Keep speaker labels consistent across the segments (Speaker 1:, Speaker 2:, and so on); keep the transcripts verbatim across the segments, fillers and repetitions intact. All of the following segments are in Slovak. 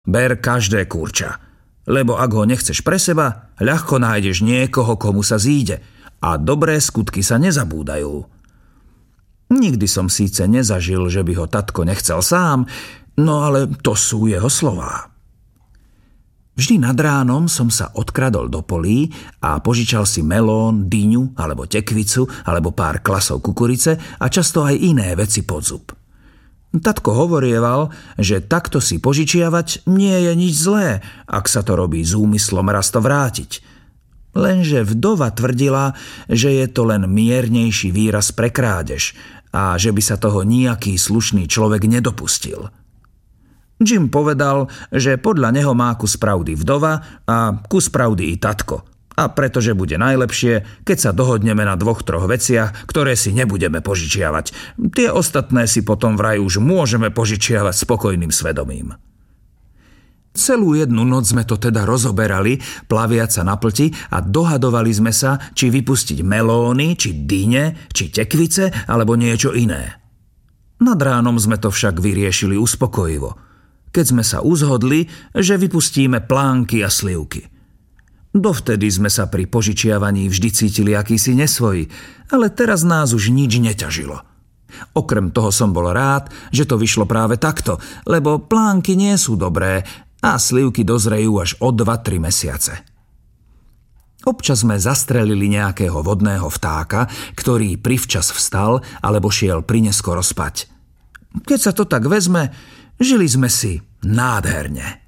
Speaker 1: Ber každé kurča, lebo ak ho nechceš pre seba, ľahko nájdeš niekoho, komu sa zíde a dobré skutky sa nezabúdajú. Nikdy som síce nezažil, že by ho tatko nechcel sám, no ale to sú jeho slová. Vždy nad ránom som sa odkradol do polí a požičal si melón, dyňu alebo tekvicu alebo pár klasov kukurice a často aj iné veci pod zub. Tatko hovorieval, že takto si požičiavať nie je nič zlé, ak sa to robí s úmyslom raz to vrátiť. Lenže vdova tvrdila, že je to len miernejší výraz pre krádež a že by sa toho nijaký slušný človek nedopustil. Jim povedal, že podľa neho má kus pravdy vdova a kus pravdy i tatko. A pretože bude najlepšie, keď sa dohodneme na dvoch, troch veciach, ktoré si nebudeme požičiavať. Tie ostatné si potom vraj už môžeme požičiavať spokojným svedomím. Celú jednu noc sme to teda rozoberali, plaviac sa na plti a dohadovali sme sa, či vypustiť melóny, či dyne, či tekvice, alebo niečo iné. Nad ránom sme to však vyriešili uspokojivo, keď sme sa uzhodli, že vypustíme plánky a slivky. Dovtedy sme sa pri požičiavaní vždy cítili akýsi nesvoji, ale teraz nás už nič neťažilo. Okrem toho som bol rád, že to vyšlo práve takto, lebo plánky nie sú dobré a slivky dozrejú až o dva tri mesiace. Občas sme zastrelili nejakého vodného vtáka, ktorý privčas vstal alebo šiel prineskoro spať. Keď sa to tak vezme, žili sme si nádherne.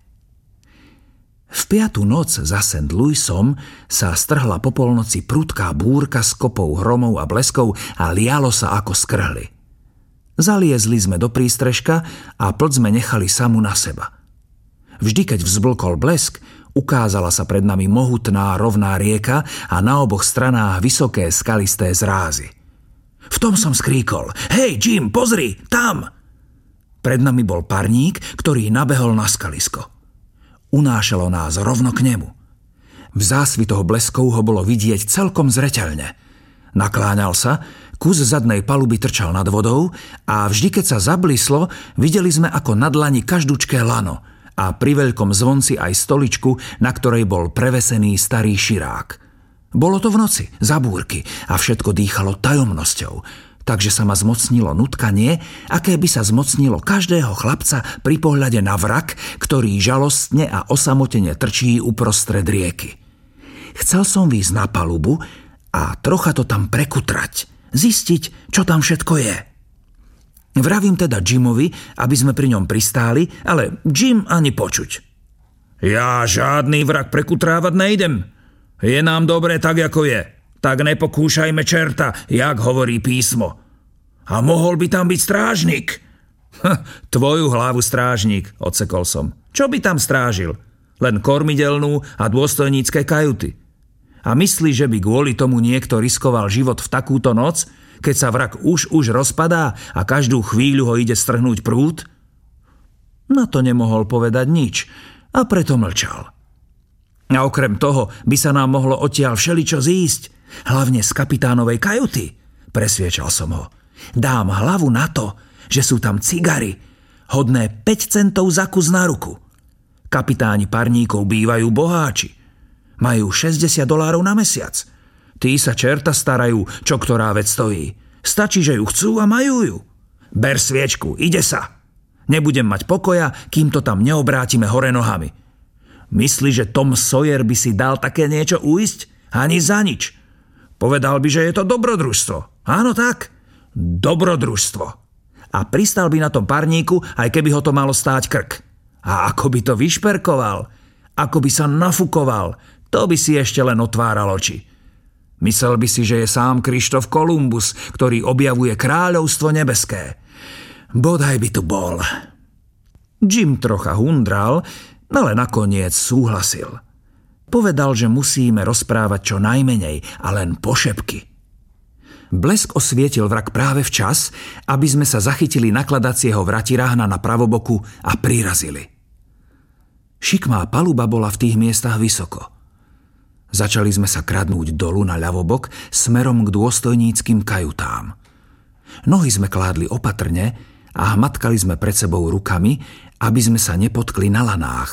Speaker 1: V piatu noc za Saint Louisom sa strhla po polnoci prudká búrka s kopou hromov a bleskov a lialo sa ako skrhly. Zaliezli sme do prístrežka a plť sme nechali samu na seba. Vždy, keď vzblkol blesk, ukázala sa pred nami mohutná rovná rieka a na oboch stranách vysoké skalisté zrázy. V tom som skríkol: Hej, Jim, pozri, tam! Pred nami bol parník, ktorý nabehol na skalisko. Unášalo nás rovno k nemu. V zásvitoch bleskov ho bolo vidieť celkom zreteľne. Nakláňal sa, kus zadnej paluby trčal nad vodou a vždy, keď sa zablislo, videli sme ako na dlani každúčké lano a pri veľkom zvonci aj stoličku, na ktorej bol prevesený starý širák. Bolo to v noci, za búrky a všetko dýchalo tajomnosťou, takže sa ma zmocnilo nutkanie, aké by sa zmocnilo každého chlapca pri pohľade na vrak, ktorý žalostne a osamotene trčí uprostred rieky. Chcel som výjsť na palubu a trocha to tam prekutrať, zistiť, čo tam všetko je. Vravím teda Jimovi, aby sme pri ňom pristáli, ale Jim ani počuť. Ja žiadny vrak prekutrávať nejdem. Je nám dobre tak, ako je. Tak nepokúšajme čerta, jak hovorí písmo. A mohol by tam byť strážnik. Hm, tvoju hlavu strážnik, odsekol som. Čo by tam strážil? Len kormidelnú a dôstojnícke kajuty. A myslí, že by kvôli tomu niekto riskoval život v takúto noc, keď sa vrak už už rozpadá a každú chvíľu ho ide strhnúť prúd? Na to nemohol povedať nič a preto mlčal. A okrem toho by sa nám mohlo odtiaľ všeličo zísť, hlavne z kapitánovej kajuty, presviečal som ho. Dám hlavu na to, že sú tam cigary, hodné päť centov za kus na ruku. Kapitáni parníkov bývajú boháči. Majú šesťdesiat dolárov na mesiac. Tí sa čerta starajú, čo ktorá vec stojí. Stačí, že ju chcú a majú ju. Ber sviečku, ide sa. Nebudem mať pokoja, kým to tam neobrátime hore nohami. Myslí, že Tom Sawyer by si dal také niečo uísť? Ani za nič. Povedal by, že je to dobrodružstvo. Áno tak? Dobrodružstvo. A pristal by na tom parníku, aj keby ho to malo stáť krk. A ako by to vyšperkoval, ako by sa nafukoval, to by si ešte len otváral oči. Myslel by si, že je sám Krištof Kolumbus, ktorý objavuje kráľovstvo nebeské. Bodaj by tu bol. Jim trocha hundral, ale nakoniec súhlasil. Povedal, že musíme rozprávať čo najmenej a len pošepky. Blesk osvietil vrak práve včas, aby sme sa zachytili nakladacieho vratiráhna na pravoboku a prirazili. Šikmá paluba bola v tých miestach vysoko. Začali sme sa kradnúť dolu na ľavobok smerom k dôstojníckym kajutám. Nohy sme kládli opatrne a hmatkali sme pred sebou rukami, aby sme sa nepotkli na lanách.